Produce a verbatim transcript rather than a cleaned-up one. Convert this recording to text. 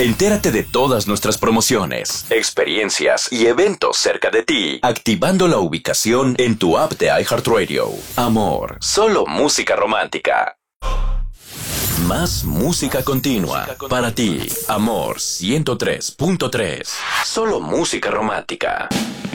Entérate de todas nuestras promociones, experiencias y eventos cerca de ti, activando la ubicación en tu app de iHeartRadio. Amor, solo música romántica. Más música continua para ti. Amor ciento tres punto tres. Solo música romántica.